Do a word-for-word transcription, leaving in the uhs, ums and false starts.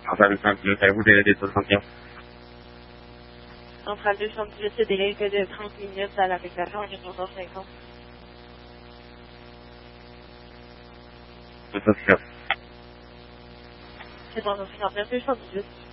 Enfin, le soixante-dix, avez-vous délai de soixante-quinze? Entre deux cent dix-huit, c'est délai que de trente minutes à l'affectation et trois cent cinquante. deux cent cinquante. C'est trois cent cinquante-neuf, deux cent dix-huit.